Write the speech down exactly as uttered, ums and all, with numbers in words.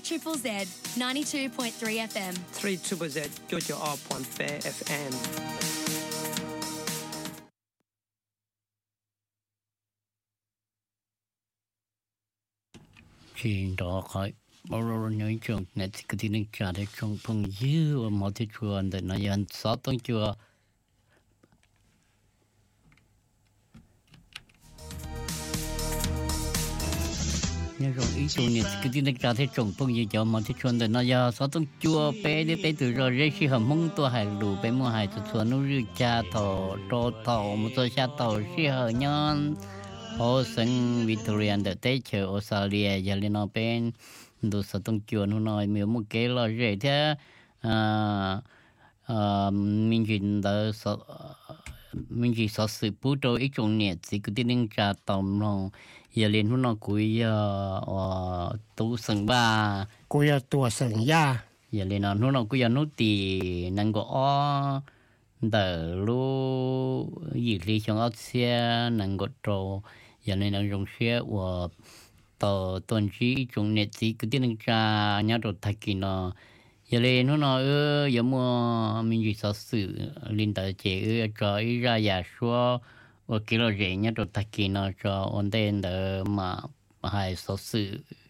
Triple Z, ninety-two point three F M. three Triple Z, Georgia R point four F M. Chuyện đó khỏi bao lâu nhớ chung net cái tin nên trả để trong phong dư và mọi thứ chuyện để nó dần sáu tuần chưa nhớ rồi ý chung net cái tin nên trả để trong phong dư cho mọi thứ chuyện để nó giờ sáu tuần chưa bé để bé từ rồi rất là hầm mông tua hải lù bé mua hải từ chuyện nó rửa cha thọ trò thọ một số cha thọ rất là nhon ở sân Victoria để tới chờ Australia giờ lên nó bên đồ sản phẩm chuột nó nói miếng một cái là rẻ thế à à mình chỉ đã sợ mình chỉ sợ sự bút trôi ít trong nhiệt thì cứ tin trả tầm nó giờ lên nó cuối ờ tu sân ba cuối tu sân ya giờ lên nó nó cuối nó tì năng có đỡ lu gì đi trong áo xe năng có trâu giờ này nó dùng xe và tàu tuần trí trong nhiệt thì cứ tin trả nhớ đồ thay kỳ nó giờ này nó nói ơ giờ mua mình chỉ sợ sự liên tới chế ơ cho ý ra giả số và cái lo rẻ nhớ đồ thay kỳ nó cho ổn định đỡ mà hay sợ sự